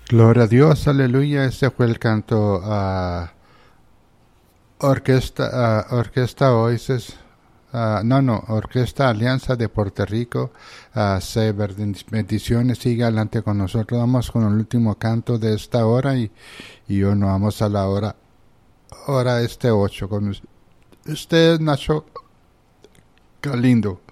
Gloria a Dios, aleluya. Este fue el canto Orquesta Oasis. Orquesta Alianza de Puerto Rico. Bendiciones, siga adelante con nosotros. Vamos con el último canto de esta hora y hoy nos vamos a la hora 8 con usted, Nacho Galindo.